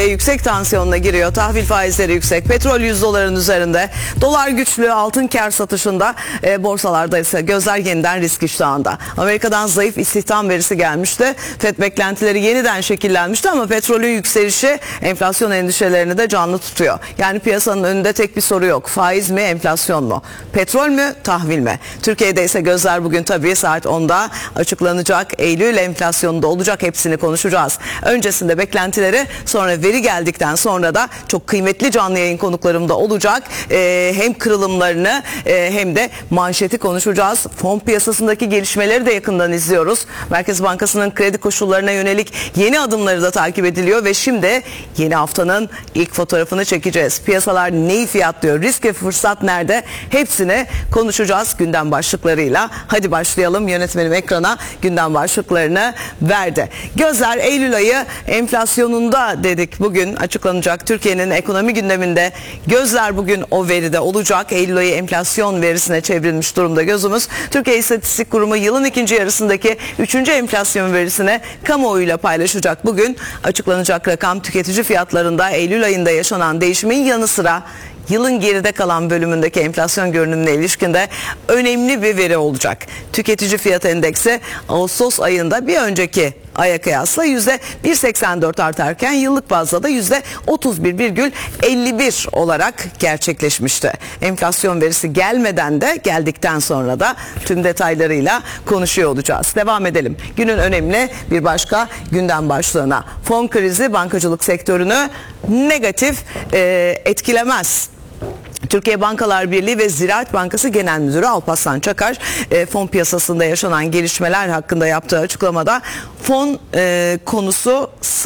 Yüksek tansiyonuna giriyor. Tahvil faizleri yüksek. Petrol $100'ların üzerinde. Dolar güçlü. Altın kar satışında. Borsalarda ise gözler yeniden risk iştahında. Amerika'dan zayıf istihdam verisi gelmişti. FED beklentileri yeniden şekillenmişti ama petrolün yükselişi enflasyon endişelerini de canlı tutuyor. Yani piyasanın önünde tek bir soru yok. Faiz mi, enflasyon mu? Petrol mü, tahvil mi? Türkiye'de ise gözler bugün tabii saat 10'da açıklanacak. Eylül enflasyonunda olacak, hepsini konuşacağız. Öncesinde beklentileri, sonra veri geldikten sonra da çok kıymetli canlı yayın konuklarım da olacak. Hem kırılımlarını hem de manşeti konuşacağız. Fon piyasasındaki gelişmeleri de yakından izliyoruz. Merkez Bankası'nın kredi koşullarına yönelik yeni adımları da takip ediliyor ve şimdi yeni haftanın ilk fotoğrafını çekeceğiz. Piyasalar neyi fiyatlıyor? Risk ve fırsat nerede? Hepsini konuşacağız gündem başlıklarıyla. Hadi başlayalım. Yönetmenim ekrana gündem başlıklarını verdi. Gözler Eylül ayı enflasyonunda dedik. Bugün açıklanacak Türkiye'nin ekonomi gündeminde gözler bugün o veride olacak. Eylül ayı enflasyon verisine çevrilmiş durumda gözümüz. Türkiye İstatistik Kurumu yılın ikinci yarısındaki 3. enflasyon verisine kamuoyuyla paylaşacak. Bugün açıklanacak rakam tüketici fiyatlarında Eylül ayında yaşanan değişimin yanı sıra yılın geride kalan bölümündeki enflasyon görünümüne ilişkin de önemli bir veri olacak. Tüketici fiyat endeksi Ağustos ayında bir önceki aya kıyasla %1,84 artarken yıllık bazda da %31,51 olarak gerçekleşmişti. Enflasyon verisi gelmeden de geldikten sonra da tüm detaylarıyla konuşuyor olacağız. Devam edelim. Günün önemli bir başka gündem başlığına. Fon krizi bankacılık sektörünü negatif etkilemez. Türkiye Bankalar Birliği ve Ziraat Bankası Genel Müdürü Alparslan Çakar fon piyasasında yaşanan gelişmeler hakkında yaptığı açıklamada fon konusu